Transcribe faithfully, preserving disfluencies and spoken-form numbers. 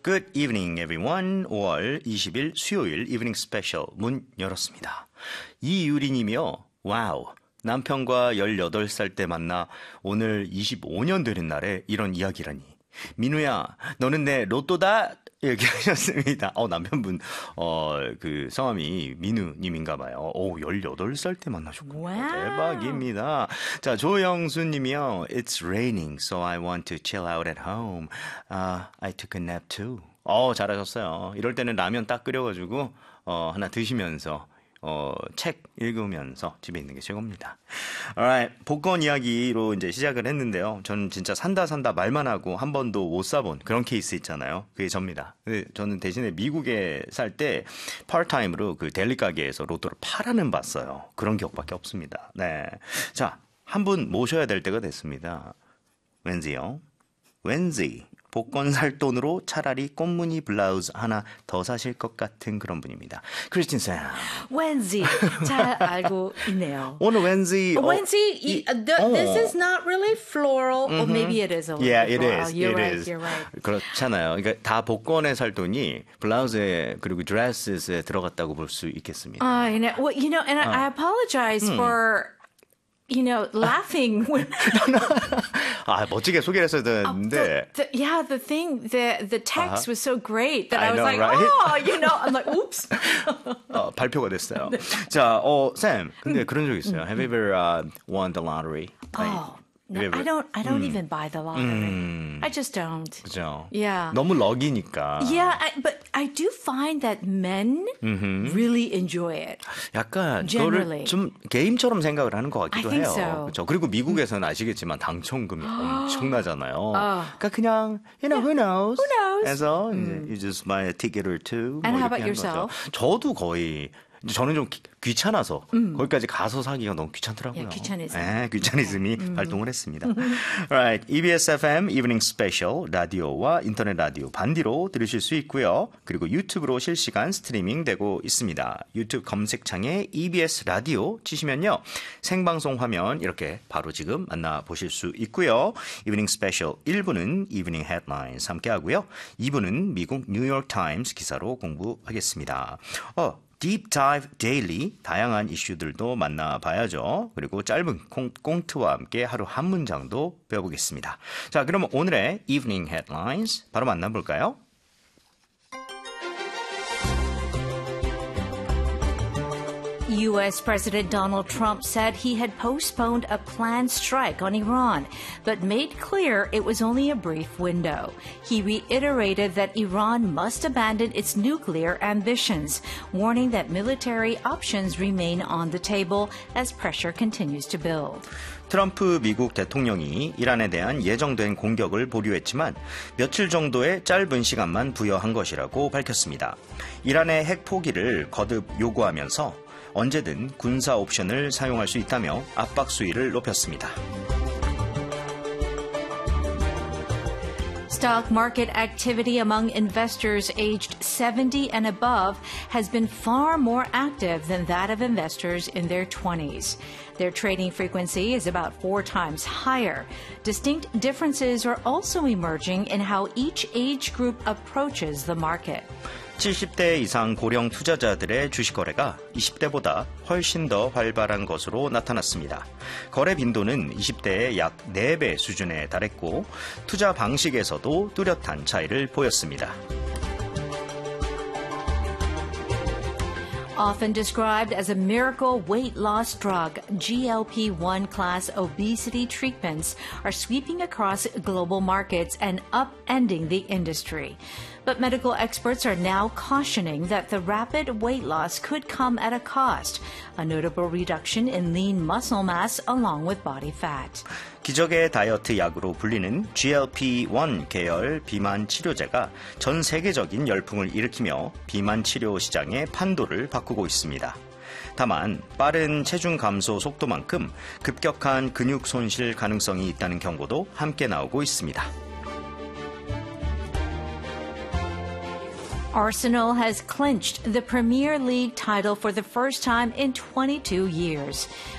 Good evening, everyone. 오월 이십일 수요일 이브닝 스페셜 문 열었습니다. 이유리님이요. 와우. 남편과 열여덟 살 때 만나 오늘 이십오 년 되는 날에 이런 이야기라니. 민우야, 너는 내 로또다. 이렇게 하셨습니다. 어, 남편분, 어, 그 성함이 민우님인가 봐요. 오, 열여덟 살 때 만나셨군요. 와우. 대박입니다. 자, 조영수님이요. It's raining, so I want to chill out at home. Uh, I took a nap too. 어, 잘하셨어요. 이럴 때는 라면 딱 끓여가지고, 어, 하나 드시면서, 어, 책 읽으면서 집에 있는 게 최고입니다. Alright, 복권 이야기로 이제 시작을 했는데요. 저는 진짜 산다 산다 말만 하고 한 번도 못 사본 그런 케이스 있잖아요. 그게 접니다. 저는 대신에 미국에 살 때 파트타임으로 그 델리 가게에서 로또를 팔아는 봤어요. 그런 기억밖에 없습니다. 네, 자, 한 분 모셔야 될 때가 됐습니다. 왠지요? 왠지 복권 살 돈으로 차라리 꽃무늬 블라우스 하나 더 사실 것 같은 그런 분입니다. 크리스틴 쌤. 왠지 잘 알고 있네요. 오늘 왠지. 왠지 이, 이, the, 어. this is not really floral, mm-hmm. or maybe it is a little Yeah, bit it floral. is. Oh, you're it right, is. you're right. 그렇잖아요. 그러니까 다 복권에 살 돈이 블라우스에 그리고 드레스에 들어갔다고 볼 수 있겠습니다. Uh, you know, well, you know, and I, I apologize 음. for. You know, laughing when 아, 멋지게 소개를 했어야 되는데. the, the, yeah, the thing, the the text uh-huh. was so great that I, I was know, like, right? oh, you know, I'm like, oops. 어, 발표가 됐어요. 자, 어, 쌤, 근데 그런 적 있어요. Have you ever uh, won the lottery? Oh. No, ever- I don't. I don't 음. even buy the lottery. 음. I just don't. 그죠? Yeah. 너무 럭이니까. Yeah, I, but I do find that men 음흠. really enjoy it. 약간 Generally. 그거를 좀 게임처럼 생각을 하는 것 같기도 I think 해요. so. 그렇죠. 그리고 미국에서는 아시겠지만 당첨금이 엄청나잖아요. 어. 그러니까 그냥 you know who knows? Who knows? 해서 이제 you just buy a ticket or two. And 뭐 how 이렇게 about 하는 거죠. yourself? 저도 거의 저는 좀 귀- 귀찮아서 음. 거기까지 가서 사기가 너무 귀찮더라고요. Yeah, 귀차니즘. 네, 귀차니즘이 발동을 했습니다. Alright, 이비에스 에프엠 이브닝 스페셜 라디오와 인터넷 라디오 반디로 들으실 수 있고요. 그리고 유튜브로 실시간 스트리밍 되고 있습니다. 유튜브 검색창에 이비에스 라디오 치시면요. 생방송 화면 이렇게 바로 지금 만나보실 수 있고요. 이브닝 스페셜 일 부는 이브닝 헤드라인스 함께 하고요. 이 부는 미국 뉴욕 타임스 기사로 공부하겠습니다. 어, Deep Dive Daily 다양한 이슈들도 만나봐야죠. 그리고 짧은 콩, 꽁트와 함께 하루 한 문장도 배워보겠습니다. 자, 그럼 오늘의 Evening Headlines 바로 만나볼까요? U S President Donald Trump said he had postponed a planned strike on Iran, but made clear it was only a brief window. He reiterated that Iran must abandon its nuclear ambitions, warning that military options remain on the table as pressure continues to build. 트럼프 미국 대통령이 이란에 대한 예정된 공격을 보류했지만 며칠 정도의 짧은 시간만 부여한 것이라고 밝혔습니다. 이란의 핵 포기를 거듭 요구하면서 언제든 군사 옵션을 사용할 수 있다며 압박 수위를 높였습니다. Stock market activity among investors aged seventy and above has been far more active than that of investors in their twenties. Their trading frequency is about four times higher. Distinct differences are also emerging in how each age group approaches the market. 칠십 대 이상 고령 투자자들의 주식 거래가 이십 대보다 훨씬 더 활발한 것으로 나타났습니다. 거래 빈도는 이십 대의 약 네 배 수준에 달했고 투자 방식에서도 뚜렷한 차이를 보였습니다. Often described as a miracle weight loss drug, G L P one class obesity treatments are sweeping across global markets and upending the industry. But medical experts are now cautioning that the rapid weight loss could come at a cost, a notable reduction in lean muscle mass along with body fat. 기적의 다이어트 약으로 불리는 지 엘 피 원 계열 비만 치료제가 전 세계적인 열풍을 일으키며 비만 치료 시장의 판도를 바꾸고 있습니다. 다만 빠른 체중 감소 속도만큼 급격한 근육 손실 가능성이 있다는 경고도 함께 나오고 있습니다. Arsenal has clinched the Premier League title for the first time in twenty-two years.